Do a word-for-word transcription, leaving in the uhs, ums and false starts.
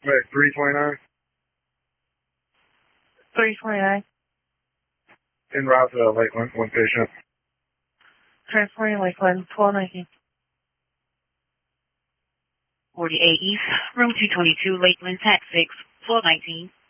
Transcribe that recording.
Right, three twenty-nine. three twenty-nine. En route to Lakeland, one patient. Transporting Lakeland, twelve nineteen. forty-eight East, room two twenty-two, Lakeland, tax six, twelve nineteen.